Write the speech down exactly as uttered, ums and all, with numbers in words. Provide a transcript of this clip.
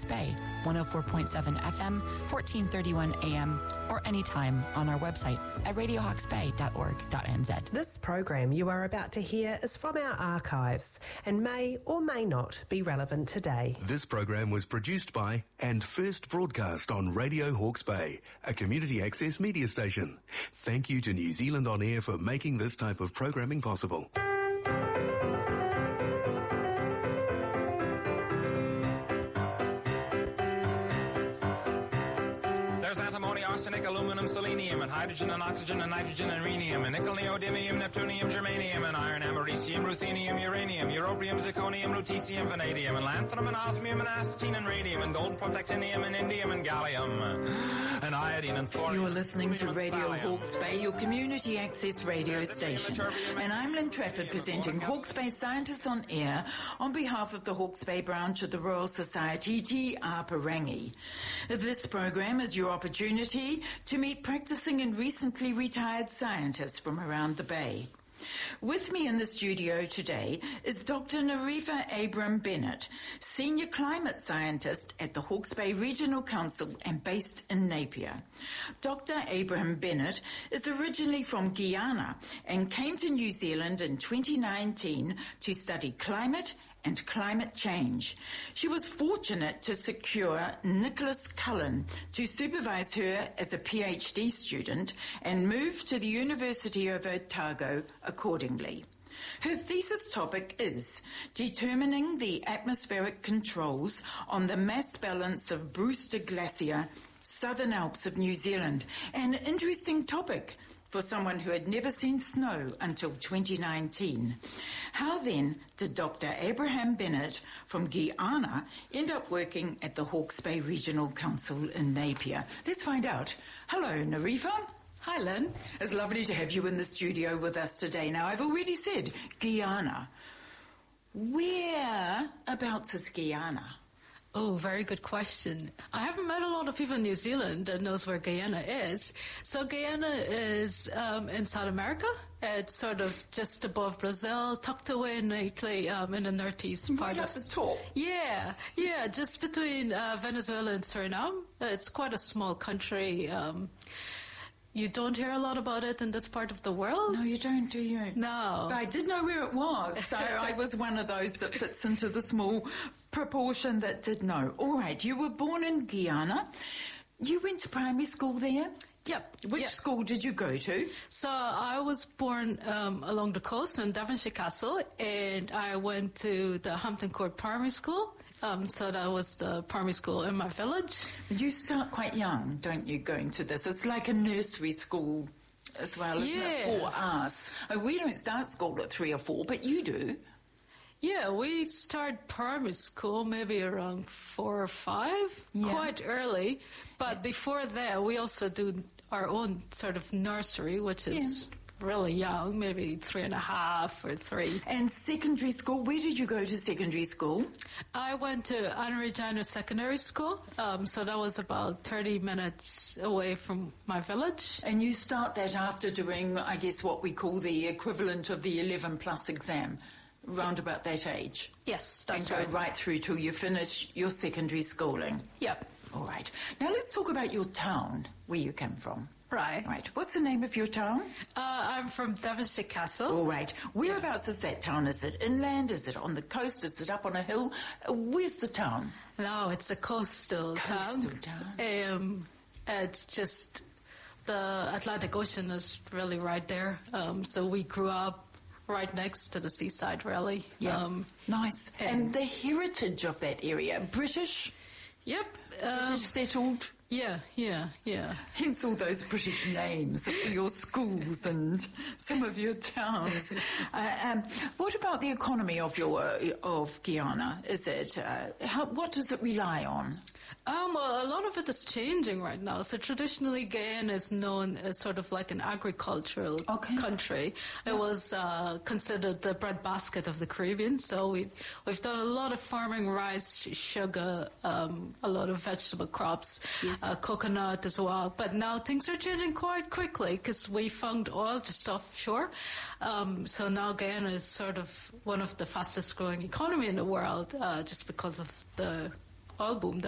Hawke's Bay, one oh four point seven F M, fourteen thirty-one A M, or anytime on our website at radio hawks bay dot org dot n z. This program you are about to hear is from our archives and may or may not be relevant today. This program was produced by and first broadcast on Radio Hawke's Bay, a community access media station. Thank you to New Zealand On Air for making this type of programming possible. There's antimony, arsenic, aluminum, selenium, and hydrogen and oxygen and nitrogen and rhenium, and nickel, neodymium, neptunium, germanium, and iron, americium, ruthenium, uranium, europium, zirconium, lutetium, vanadium, and lanthanum, and osmium, and astatine, and radium, and gold, protactinium, and indium, and gallium, and iodine, and thorium. You're listening to Radio Hawke's Bay, your community access radio station. And I'm Lynn Trafford presenting Hawke's Bay Scientists on Air on behalf of the Hawke's Bay branch of the Royal Society Te Aparangi. This program is your opportunity to meet practicing and recently retired scientists from around the Bay. With me in the studio today is Doctor Narifa Abraham-Bennett, Senior Climate Scientist at the Hawke's Bay Regional Council and based in Napier. Doctor Abraham-Bennett is originally from Guyana and came to New Zealand in twenty nineteen to study climate and climate change. She was fortunate to secure Nicholas Cullen to supervise her as a PhD student and moved to the University of Otago accordingly. Her thesis topic is determining the atmospheric controls on the mass balance of Brewster Glacier, Southern Alps of New Zealand. An interesting topic for someone who had never seen snow until twenty nineteen. How then did Doctor Abraham-Bennett from Guyana end up working at the Hawke's Bay Regional Council in Napier? Let's find out. Hello, Narifa. Hi, Lynn. It's lovely to have you in the studio with us today. Now, I've already said Guyana. Whereabouts is Guyana? Oh, very good question. I haven't met a lot of people in New Zealand that knows where Guyana is. So Guyana is um, in South America. It's sort of just above Brazil, tucked away neatly um, in the northeast part right of the top. Yeah, yeah, just between uh, Venezuela and Suriname. It's quite a small country. Um, You don't hear a lot about it in this part of the world? No, you don't, do you? No. But I did know where it was, so I was one of those that fits into the small proportion that did know. All right, you were born in Guyana. You went to primary school there? Yep. Which yep. school did you go to? So I was born um, along the coast in Devonshire Castle, and I went to the Hampton Court Primary School. Um, so that was the primary school in my village. You start quite young, don't you, going to this? It's like a nursery school as well, isn't yeah. it, for us? Oh, we don't start school at three or four, but you do. Yeah, we start primary school maybe around four or five, yeah. quite early. But before that, we also do our own sort of nursery, which is... Yeah. really young, maybe three and a half or three. And secondary school, where did you go to secondary school? I went to Anna Regina Secondary School, um, so that was about thirty minutes away from my village. And you start that after doing, I guess, what we call the equivalent of the eleven plus exam, round about that age? Yes, that's and right. And go right through till you finish your secondary schooling? Yep. All right. Now let's talk about your town, where you came from. Right. Right. What's the name of your town? Uh, I'm from Devonshire Castle. All right. Whereabouts yeah. is that town? Is it inland? Is it on the coast? Is it up on a hill? Uh, where's the town? No, it's a coastal, coastal town. town. Um, it's just the Atlantic Ocean is really right there. Um, so we grew up right next to the seaside, really. Yeah. Um, nice. And, and the heritage of that area, British? Yep. British um, settled? Yeah, yeah, yeah. Hence all those British names for your schools and some of your towns. uh, um, what about the economy of your uh, of Guyana? Is it uh, how, what does it rely on? Um, well, a lot of it is changing right now. So traditionally, Guyana is known as sort of like an agricultural okay. country. Yeah. It was uh, considered the breadbasket of the Caribbean. So we, we've done a lot of farming, rice, sugar, um, a lot of vegetable crops, yes. uh, coconut as well. But now things are changing quite quickly because we found oil just offshore. Um, so now Guyana is sort of one of the fastest growing economy in the world uh, just because of the oil boom